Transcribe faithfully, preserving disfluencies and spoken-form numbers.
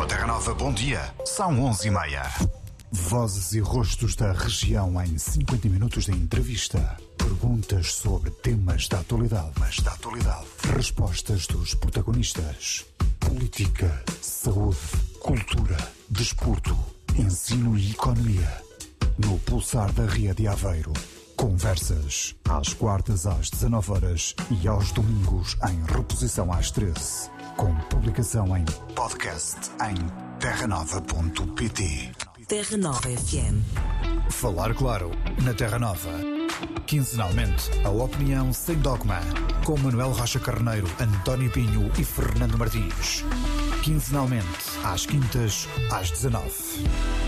No Terra Nova Bom Dia, são onze e meia. Vozes e rostos da região em cinquenta minutos de entrevista. Perguntas sobre temas da atualidade. Mas da atualidade. Respostas dos protagonistas. Política, saúde, cultura, desporto, ensino e economia. No Pulsar da Ria de Aveiro. Conversas às quartas às dezanove horas e aos domingos em reposição às treze. Com publicação em podcast em terra nova ponto pt. Terra Nova F M. Falar claro na Terra Nova. Quinzenalmente, a opinião sem dogma. Com Manuel Rocha Carneiro, António Pinho e Fernando Martins. Quinzenalmente, às quintas, às dezanove.